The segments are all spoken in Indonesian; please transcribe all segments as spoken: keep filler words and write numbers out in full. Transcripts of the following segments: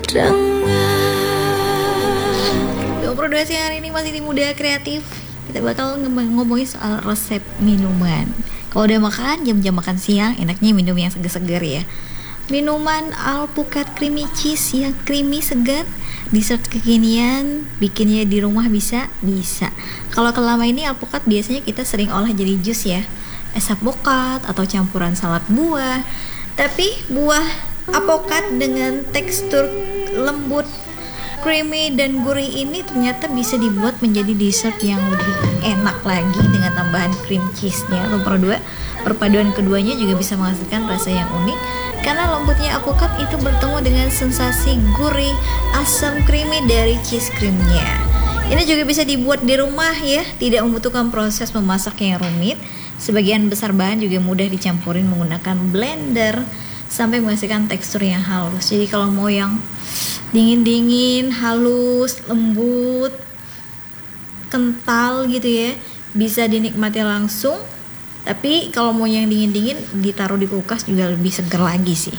Produksi hari ini masih di Muda Kreatif. Kita bakal ngomongin soal resep minuman. Kalau udah makan, jam-jam makan siang, enaknya minum yang seger-seger ya. Minuman alpukat creamy cheese yang creamy segar, dessert kekinian, bikinnya di rumah bisa? Bisa. Kalau kelama ini alpukat biasanya kita sering olah jadi jus ya, es alpukat atau campuran salad buah. Tapi buah alpukat dengan tekstur lembut, creamy dan gurih ini ternyata bisa dibuat menjadi dessert yang lebih enak lagi dengan tambahan cream cheese-nya. Nomor dua, perpaduan keduanya juga bisa menghasilkan rasa yang unik karena lembutnya alpukat itu bertemu dengan sensasi gurih, asam creamy dari cheese creamnya. Ini juga bisa dibuat di rumah ya, tidak membutuhkan proses memasak yang rumit. Sebagian besar bahan juga mudah dicampurin menggunakan blender sampai menghasilkan tekstur yang halus. Jadi kalau mau yang dingin-dingin, halus, lembut, kental gitu ya, bisa dinikmati langsung. Tapi kalau mau yang dingin-dingin ditaruh di kulkas juga lebih seger lagi sih.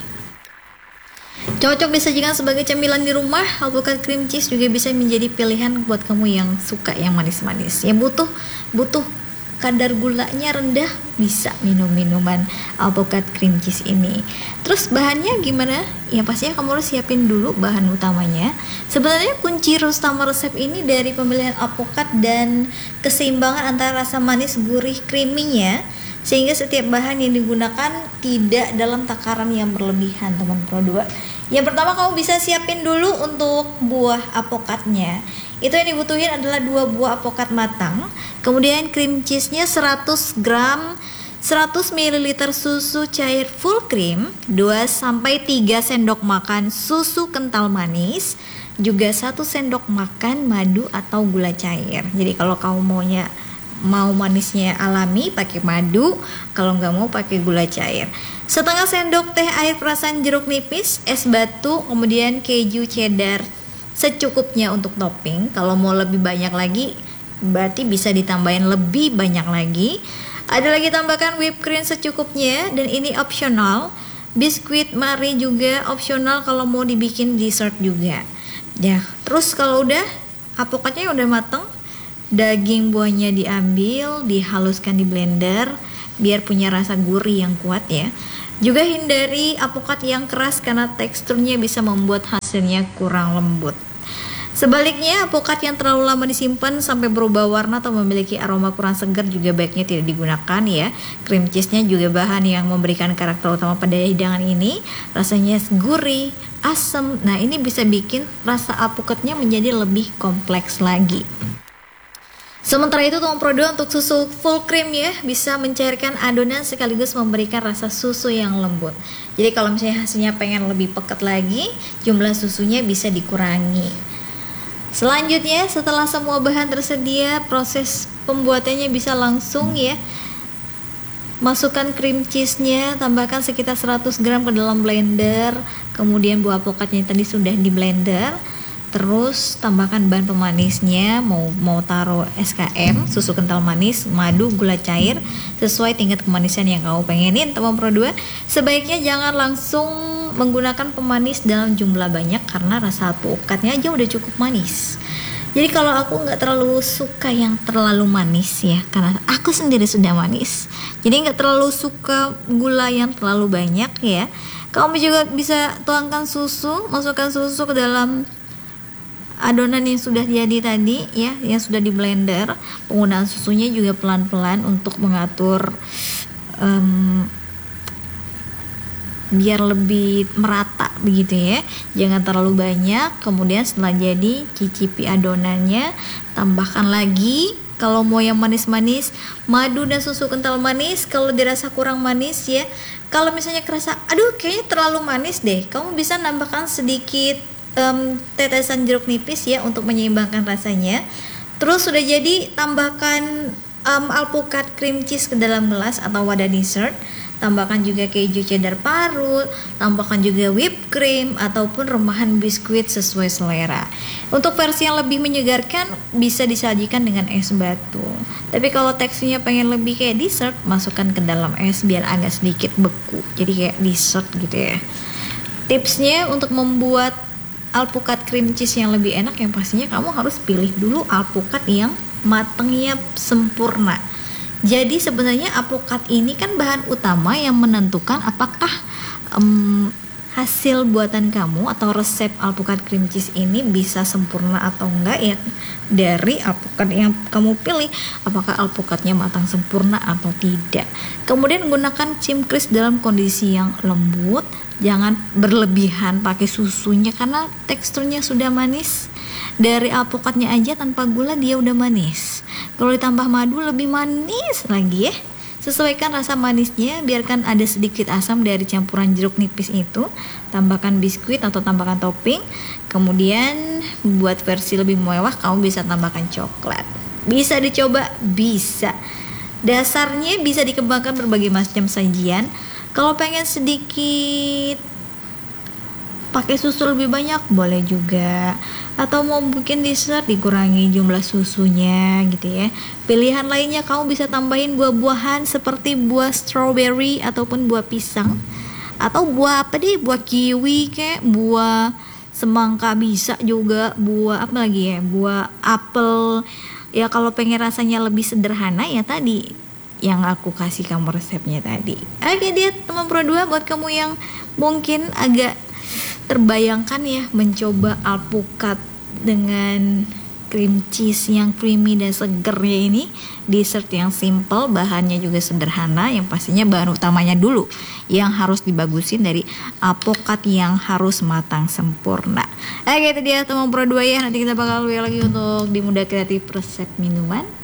Cocok disajikan sebagai camilan di rumah. Alpukat cream cheese juga bisa menjadi pilihan buat kamu yang suka yang manis-manis. Ya butuh butuh kadar gulanya rendah, bisa minum minuman alpukat cream cheese ini. Terus bahannya gimana? Ya pastinya kamu harus siapin dulu bahan utamanya. Sebenarnya kunci utama resep ini dari pemilihan alpukat dan keseimbangan antara rasa manis, gurih, creamy-nya, sehingga setiap bahan yang digunakan tidak dalam takaran yang berlebihan, teman Pro dua. Yang pertama kamu bisa siapin dulu untuk buah alpukatnya. Itu yang dibutuhin adalah dua buah alpukat matang, kemudian cream cheese-nya seratus gram, seratus mililiter susu cair full cream, dua sampai tiga sendok makan susu kental manis, juga satu sendok makan madu atau gula cair. Jadi kalau kamu maunya mau manisnya alami pakai madu, kalau nggak mau pakai gula cair. Setengah sendok teh air perasan jeruk nipis, es batu, kemudian keju cheddar secukupnya untuk topping. Kalau mau lebih banyak lagi berarti bisa ditambahin lebih banyak lagi. Ada lagi tambahkan whipped cream secukupnya dan ini opsional. Biskuit Marie juga opsional kalau mau dibikin dessert juga. Ya, terus kalau udah alpukatnya udah mateng, daging buahnya diambil, dihaluskan di blender biar punya rasa gurih yang kuat ya. Juga hindari alpukat yang keras karena teksturnya bisa membuat hasilnya kurang lembut. Sebaliknya, alpukat yang terlalu lama disimpan sampai berubah warna atau memiliki aroma kurang segar juga baiknya tidak digunakan ya. Cream cheese-nya juga bahan yang memberikan karakter utama pada hidangan ini. Rasanya gurih, asam. Nah, ini bisa bikin rasa alpukatnya menjadi lebih kompleks lagi. Sementara itu teman Pro dua untuk susu full cream ya, bisa mencairkan adonan sekaligus memberikan rasa susu yang lembut. Jadi kalau misalnya hasilnya pengen lebih pekat lagi, jumlah susunya bisa dikurangi. Selanjutnya setelah semua bahan tersedia, proses pembuatannya bisa langsung ya. Masukkan cream cheese-nya, tambahkan sekitar seratus gram ke dalam blender. Kemudian buah alpukatnya tadi sudah di blender. Terus tambahkan bahan pemanisnya, mau mau taruh S K M, susu kental manis, madu, gula cair sesuai tingkat kemanisan yang kamu pengenin, teman Pro dua. Sebaiknya jangan langsung menggunakan pemanis dalam jumlah banyak karena rasa alpukatnya aja udah cukup manis. Jadi kalau aku nggak terlalu suka yang terlalu manis ya, karena aku sendiri sudah manis. Jadi nggak terlalu suka gula yang terlalu banyak ya. Kamu juga bisa tuangkan susu, masukkan susu ke dalam adonan yang sudah jadi tadi ya, yang sudah di blender. Penggunaan susunya juga pelan-pelan untuk mengatur um, biar lebih merata begitu ya, jangan terlalu banyak. Kemudian setelah jadi, cicipi adonannya, tambahkan lagi kalau mau yang manis-manis madu dan susu kental manis. Kalau dirasa kurang manis ya, kalau misalnya kerasa aduh kayaknya terlalu manis deh, kamu bisa nambahkan sedikit um, tetesan jeruk nipis ya untuk menyeimbangkan rasanya. Terus sudah jadi, tambahkan um, alpukat cream cheese ke dalam gelas atau wadah dessert. Tambahkan juga keju cheddar parut, tambahkan juga whipped cream ataupun remahan biskuit sesuai selera. Untuk versi yang lebih menyegarkan bisa disajikan dengan es batu. Tapi kalau teksturnya pengen lebih kayak dessert, masukkan ke dalam es biar agak sedikit beku. Jadi kayak dessert gitu ya. Tipsnya untuk membuat alpukat cream cheese yang lebih enak, yang pastinya kamu harus pilih dulu alpukat yang matangnya sempurna. Jadi sebenarnya alpukat ini kan bahan utama yang menentukan apakah um, hasil buatan kamu atau resep alpukat cream cheese ini bisa sempurna atau enggak ya dari alpukat yang kamu pilih, apakah alpukatnya matang sempurna atau tidak. Kemudian gunakan chimkris dalam kondisi yang lembut, jangan berlebihan pakai susunya karena teksturnya sudah manis. Dari alpukatnya aja tanpa gula dia udah manis, kalau ditambah madu lebih manis lagi ya. Sesuaikan rasa manisnya, biarkan ada sedikit asam dari campuran jeruk nipis itu. Tambahkan biskuit atau tambahkan topping. Kemudian buat versi lebih mewah kamu bisa tambahkan coklat. Bisa dicoba, bisa. Dasarnya bisa dikembangkan berbagai macam sajian. Kalau pengen sedikit pakai susu lebih banyak boleh juga, atau mau bikin dessert dikurangi jumlah susunya gitu ya. Pilihan lainnya kamu bisa tambahin buah-buahan seperti buah strawberry ataupun buah pisang, atau buah apa deh, buah kiwi kayak buah semangka bisa juga, buah apa lagi ya, buah apel ya. Kalau pengen rasanya lebih sederhana ya tadi yang aku kasih kamu resepnya tadi. Oke dia teman Pro dua, buat kamu yang mungkin agak terbayangkan ya mencoba alpukat dengan cream cheese yang creamy dan segernya ini, dessert yang simple, bahannya juga sederhana, yang pastinya bahan utamanya dulu yang harus dibagusin dari alpukat yang harus matang sempurna. Oke itu dia teman Pro dua ya, nanti kita bakal lihat lagi untuk di Muda Kreatif resep minuman.